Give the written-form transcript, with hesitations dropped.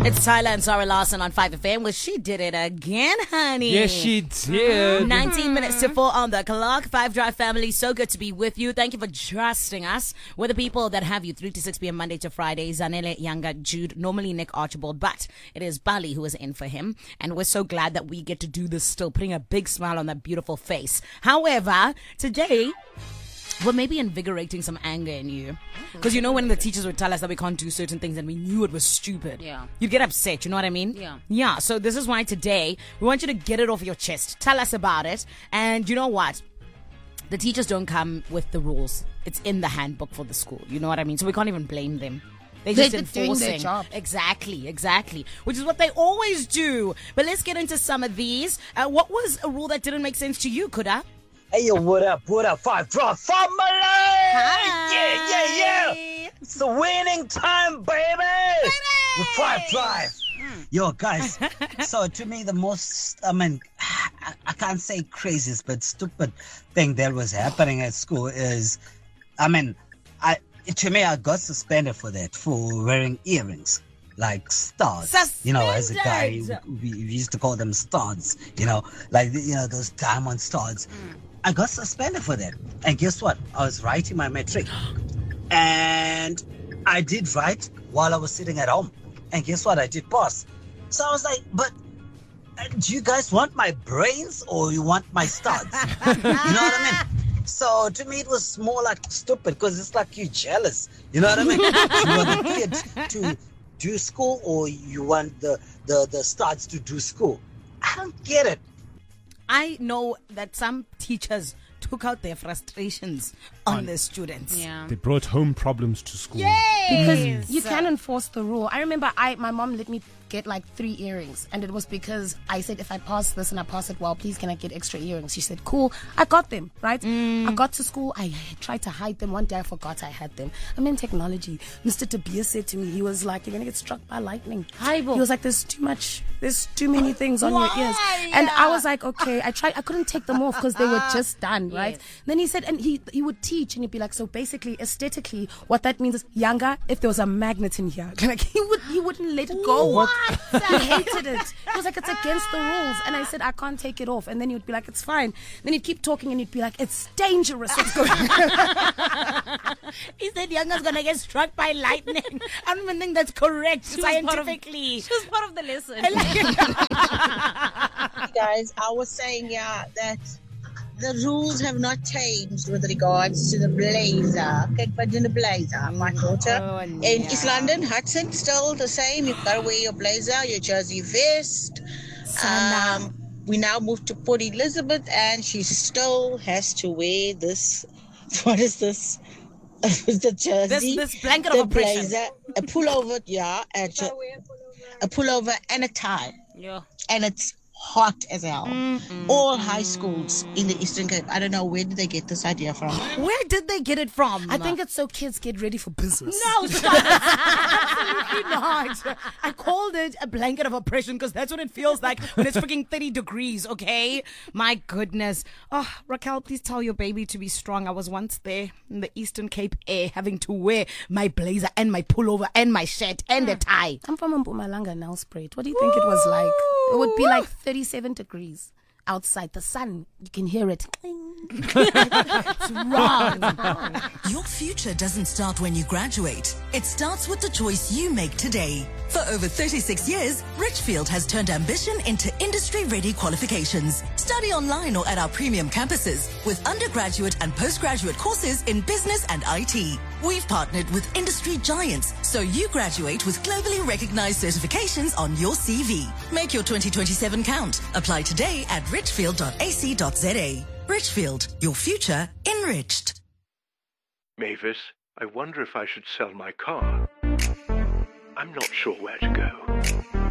It's Tyler and Zara Larson on 5FM. Well, she did it again, honey. Yes, she did. 19 minutes to 4 on the clock. 5 Drive family, so good to be with you. Thank you for trusting us. We're the people that have you 3 to 6 p.m. Monday to Friday. Zanele, Yanga, Jude, normally Nick Archibald, but it is Bali who is in for him. And we're so glad that we get to do this still, putting a big smile on that beautiful face. However, today, we're maybe invigorating some anger in you. Because you know when the teachers would tell us that we can't do certain things and we knew it was stupid. Yeah. You'd get upset, you know what I mean? Yeah. Yeah, so this is why today we want you to get it off your chest. Tell us about it. And you know what? The teachers don't come with the rules. It's in the handbook for the school. You know what I mean? So we can't even blame them. They're just doing enforcing. their job. Exactly. Which is what they always do. But let's get into some of these. What was a rule that didn't make sense to you, Kuda? Hey, yo, what up, 5 Drive family? Hi. Yeah. It's the winning time, baby. With 5 Drive. Yo, guys, so to me, the most, I can't say craziest, but stupid thing that was happening at school is, I got suspended for that, for wearing earrings. Like stars, you know, as a guy, we used to call them stars, those diamond stars. I got suspended for that. And guess what? I was writing my metric. And I did write while I was sitting at home. And guess what? I did pass. So I was like, but do you guys want my brains or you want my stars? You know what I mean? So to me, it was more like stupid because it's like you're jealous. You know what I mean? You want the kid to do school or you want the stars to do school. I don't get it. I know that some teachers took out their frustrations on their students. Yeah. They brought home problems to school. Because you can enforce the rule. I remember my mom let me get like 3 earrings, and it was because I said if I pass this and I pass it well, please can I get extra earrings? She said cool. I got them, right? I got to school, I tried to hide them. One day I forgot I had them. I'm in technology. Mr. Tobias said to me, he was like, you're gonna get struck by lightning. He was like, there's too many things on your ears. And I was like, okay. I couldn't take them off because they were just done, right? Yes. Then he said, and he would teach and he'd be like, so basically aesthetically what that means is, younger, if there was a magnet in here, like he wouldn't let it go. What? He hated it. He was like, it's against the rules. And I said, I can't take it off. And then he would be like, it's fine. Then he'd keep talking and he'd be like, it's dangerous what's going on. He said Younger's gonna get struck by lightning. I don't even think that's correct scientifically. She was part of the lesson. Guys, I was saying, that the rules have not changed with regards to the blazer. Kijk, but in the blazer, my daughter. In East London, Hudson, still the same. You've got to wear your blazer, your jersey vest. We now moved to Port Elizabeth, and she still has to wear this. What is this? The jersey, this blanket the of oppression. blazer, a pullover, a pullover and a tie. Yeah. And it's hot as hell. All high schools in the Eastern Cape. I don't know, where did they get this idea from? Where did they get it from? I think it's so kids get ready for business. No, stop. Absolutely not. I called it a blanket of oppression because that's what it feels like when it's freaking 30 degrees, okay? My goodness. Oh, Raquel, please tell your baby to be strong. I was once there in the Eastern Cape air having to wear my blazer and my pullover and my shirt and a tie. I'm from Mpumalanga now, Sprit. What do you think it was like? It would be like 37 degrees outside. The sun, you can hear it. It's wrong. Your future doesn't start when you graduate. It starts with the choice you make today. For over 36 years, Richfield has turned ambition into industry-ready qualifications. Study online or at our premium campuses with undergraduate and postgraduate courses in business and IT. We've partnered with industry giants, so you graduate with globally recognized certifications on your CV. Make your 2027 count. Apply today at richfield.ac.za. Richfield, your future enriched. Mavis, I wonder if I should sell my car. I'm not sure where to go.